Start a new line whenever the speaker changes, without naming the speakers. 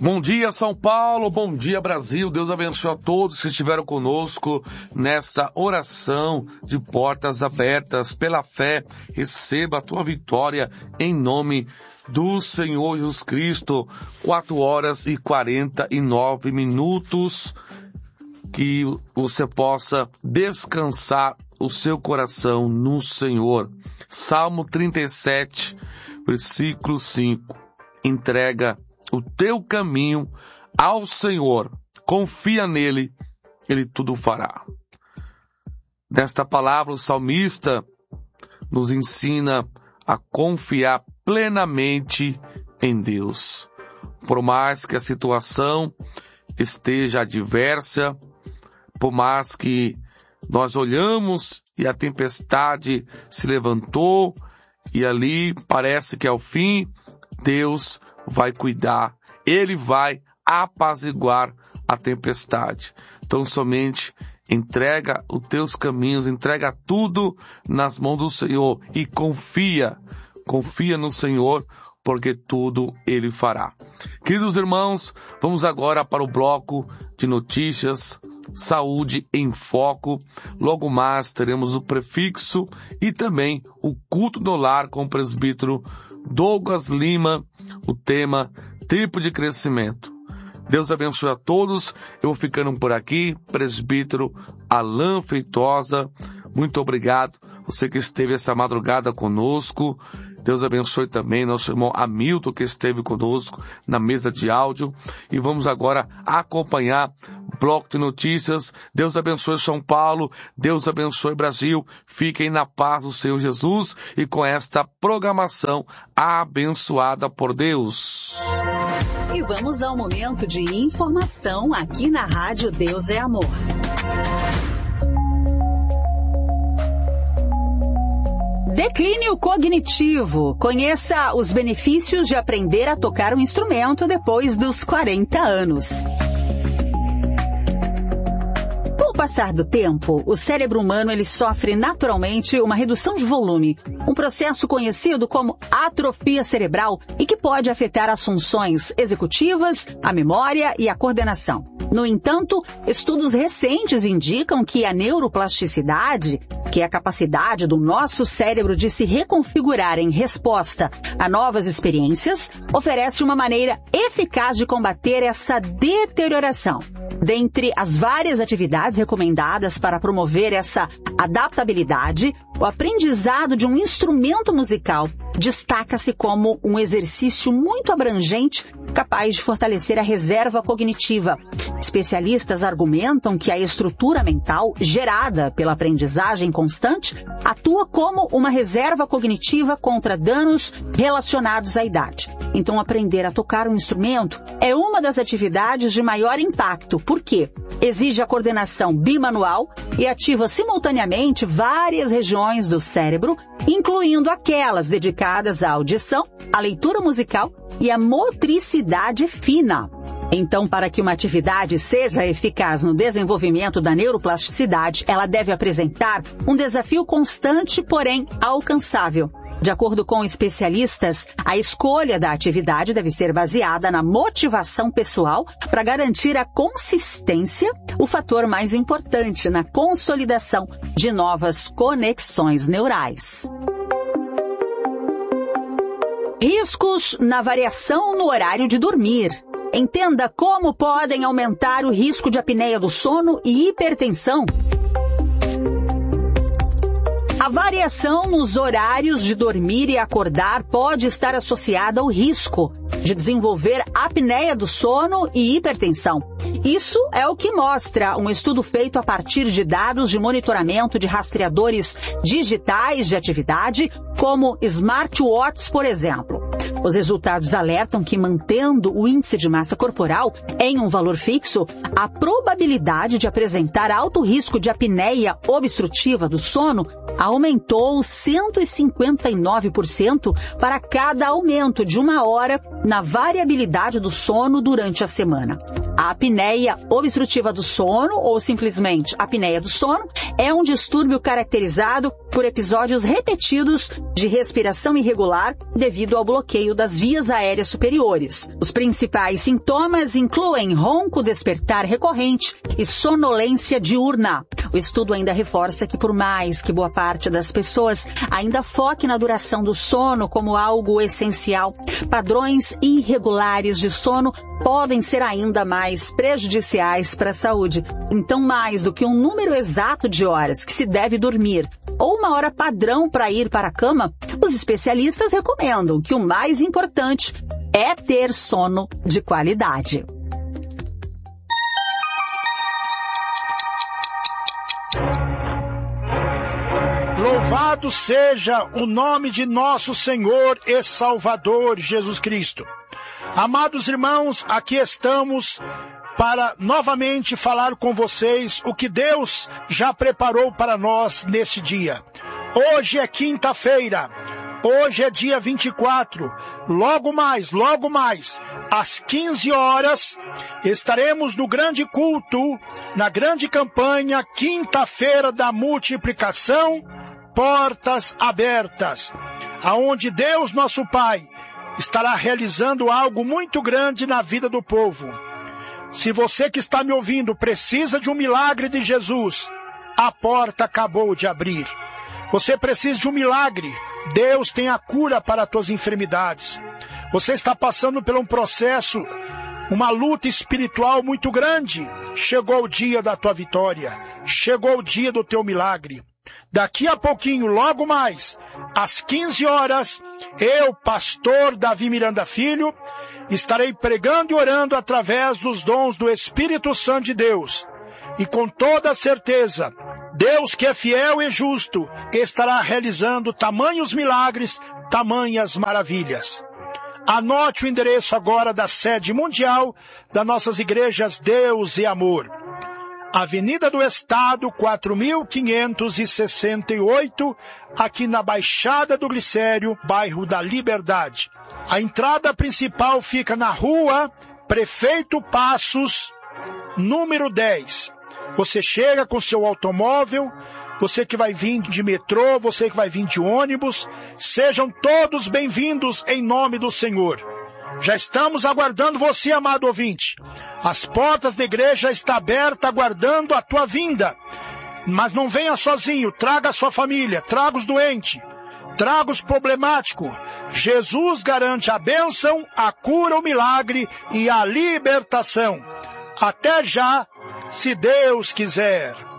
Bom dia, São Paulo, bom dia, Brasil. Deus abençoe a todos que estiveram conosco nessa oração de portas abertas. Pela fé, receba a tua vitória em nome do Senhor Jesus Cristo. 4h49, que você possa descansar o seu coração no Senhor. Salmo 37, versículo 5. Entrega o teu caminho ao Senhor, confia nele, ele tudo fará. Nesta palavra, o salmista nos ensina a confiar plenamente em Deus. Por mais que a situação esteja adversa, por mais que nós olhamos e a tempestade se levantou e ali parece que é o fim, Deus vai cuidar, Ele vai apaziguar a tempestade. Então somente entrega os teus caminhos, entrega tudo nas mãos do Senhor e confia no Senhor, porque tudo Ele fará. Queridos irmãos, vamos agora para o bloco de notícias, Saúde em Foco. Logo mais teremos o prefixo e também o culto do lar com o presbítero Douglas Lima, o tema Tempo de Crescimento. Deus abençoe a todos. Eu vou ficando por aqui. Presbítero Alain Feitosa, muito obrigado. Você que esteve essa madrugada conosco. Deus abençoe também nosso irmão Hamilton, que esteve conosco na mesa de áudio. E vamos agora acompanhar o bloco de notícias. Deus abençoe São Paulo, Deus abençoe Brasil. Fiquem na paz do Senhor Jesus e com esta programação abençoada por Deus.
E vamos ao momento de informação aqui na Rádio Deus é Amor. Declínio cognitivo. Conheça os benefícios de aprender a tocar um instrumento depois dos 40 anos. Com o passar do tempo, o cérebro humano ele sofre naturalmente uma redução de volume, um processo conhecido como atrofia cerebral e que pode afetar as funções executivas, a memória e a coordenação. No entanto, estudos recentes indicam que a neuroplasticidade, que é a capacidade do nosso cérebro de se reconfigurar em resposta a novas experiências, oferece uma maneira eficaz de combater essa deterioração. Dentre as várias atividades recomendadas para promover essa adaptabilidade, o aprendizado de um instrumento musical destaca-se como um exercício muito abrangente, capaz de fortalecer a reserva cognitiva. Especialistas argumentam que a estrutura mental gerada pela aprendizagem constante atua como uma reserva cognitiva contra danos relacionados à idade. Então, aprender a tocar um instrumento é uma das atividades de maior impacto, porque exige a coordenação bimanual e ativa simultaneamente várias regiões do cérebro, incluindo aquelas dedicadas à audição, à leitura musical e à motricidade fina. Então, para que uma atividade seja eficaz no desenvolvimento da neuroplasticidade, ela deve apresentar um desafio constante, porém alcançável. De acordo com especialistas, a escolha da atividade deve ser baseada na motivação pessoal para garantir a consistência, o fator mais importante na consolidação de novas conexões neurais. Riscos na variação no horário de dormir. Entenda como podem aumentar o risco de apneia do sono e hipertensão. A variação nos horários de dormir e acordar pode estar associada ao risco de desenvolver apneia do sono e hipertensão. Isso é o que mostra um estudo feito a partir de dados de monitoramento de rastreadores digitais de atividade, como smartwatches, por exemplo. Os resultados alertam que, mantendo o índice de massa corporal em um valor fixo, a probabilidade de apresentar alto risco de apneia obstrutiva do sono aumentou 159% para cada aumento de 1 hora na variabilidade do sono durante a semana. A apneia obstrutiva do sono, ou simplesmente apneia do sono, é um distúrbio caracterizado por episódios repetidos de respiração irregular devido ao bloqueio bloqueio das vias aéreas superiores. Os principais sintomas incluem ronco despertar recorrente e sonolência diurna. O estudo ainda reforça que, por mais que boa parte das pessoas ainda foque na duração do sono como algo essencial, padrões irregulares de sono podem ser ainda mais prejudiciais para a saúde. Então, mais do que um número exato de horas que se deve dormir ou uma hora padrão para ir para a cama, os especialistas recomendam que o mais importante é ter sono de qualidade.
Louvado seja o nome de nosso Senhor e Salvador Jesus Cristo. Amados irmãos, aqui estamos para novamente falar com vocês o que Deus já preparou para nós neste dia. Hoje é quinta-feira, hoje é dia 24, logo mais, às 15 horas, estaremos no grande culto, na grande campanha, quinta-feira da multiplicação, portas abertas, aonde Deus, nosso Pai, estará realizando algo muito grande na vida do povo. Se você que está me ouvindo precisa de um milagre de Jesus, a porta acabou de abrir. Você precisa de um milagre, Deus tem a cura para as tuas enfermidades. Você está passando por um processo, uma luta espiritual muito grande. Chegou o dia da tua vitória, chegou o dia do teu milagre. Daqui a pouquinho, logo mais, às 15 horas, eu, pastor Davi Miranda Filho, estarei pregando e orando através dos dons do Espírito Santo de Deus. E com toda certeza, Deus que é fiel e justo, estará realizando tamanhos milagres, tamanhas maravilhas. Anote o endereço agora da sede mundial das nossas igrejas Deus e Amor. Avenida do Estado, 4568, aqui na Baixada do Glicério, bairro da Liberdade. A entrada principal fica na rua Prefeito Passos, número 10. Você chega com seu automóvel, você que vai vir de metrô, você que vai vir de ônibus, sejam todos bem-vindos em nome do Senhor. Já estamos aguardando você, amado ouvinte. As portas da igreja estão abertas aguardando a tua vinda. Mas não venha sozinho, traga a sua família, traga os doentes, traga os problemáticos. Jesus garante a bênção, a cura, o milagre e a libertação. Até já, se Deus quiser.